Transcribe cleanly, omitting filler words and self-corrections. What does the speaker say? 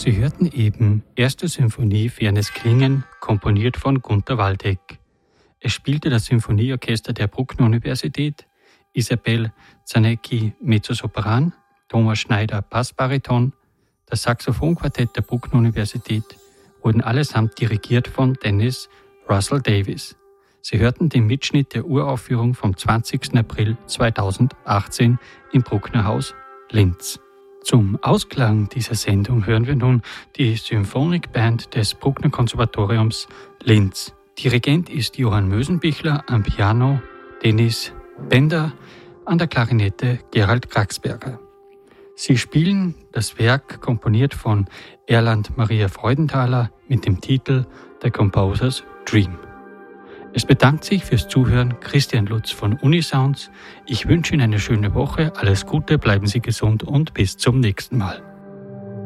Sie hörten eben Erste Symphonie Fernes Klingen, komponiert von Gunter Waldeck. Es spielte das Symphonieorchester der Bruckner Universität, Isabel Zanecki Mezzosopran, Thomas Schneider Bassbariton, das Saxophonquartett der Bruckner Universität wurden allesamt dirigiert von Dennis Russell Davies. Sie hörten den Mitschnitt der Uraufführung vom 20. April 2018 im Bruckner Haus Linz. Zum Ausklang dieser Sendung hören wir nun die Symphonikband des Bruckner Konservatoriums Linz. Dirigent ist Johann Mösenbichler am Piano, Dennis Bender an der Klarinette, Gerald Kraxberger. Sie spielen das Werk, komponiert von Erland Maria Freudenthaler, mit dem Titel The Composer's Dream. Es bedankt sich fürs Zuhören Christian Lutz von Unisounds. Ich wünsche Ihnen eine schöne Woche, alles Gute, bleiben Sie gesund und bis zum nächsten Mal.